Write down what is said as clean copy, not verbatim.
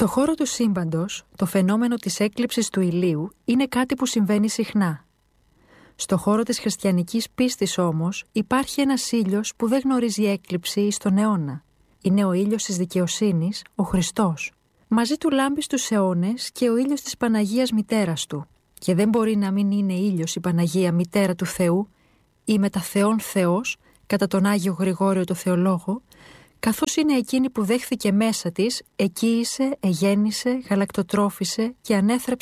Στο χώρο του σύμπαντος, το φαινόμενο της έκλειψης του ηλίου είναι κάτι που συμβαίνει συχνά. Στο χώρο της χριστιανικής πίστης όμως υπάρχει ένας ήλιος που δεν γνωρίζει έκλειψη εις τον αιώνα. Είναι ο ήλιος της δικαιοσύνης, ο Χριστός. Μαζί του λάμπει στους αιώνες και ο ήλιος της Παναγίας Μητέρας του. Και δεν μπορεί να μην είναι ήλιος η Παναγία Μητέρα του Θεού ή μετα Θεόν Θεός, κατά τον Άγιο Γρηγόριο το Θεολόγο, καθώς είναι εκείνη που δέχθηκε μέσα της, εκοίησε, εγέννησε, γαλακτοτρόφισε και ανέθρεψε